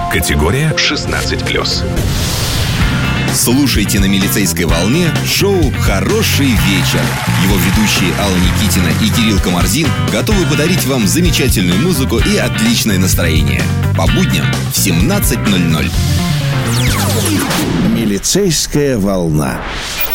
Категория 16+. Слушайте на Милицейской волне шоу «Хороший вечер». Его ведущие Алла Никитина и Кирилл Комарзин готовы подарить вам замечательную музыку и отличное настроение. По будням в 17:00. Милицейская волна.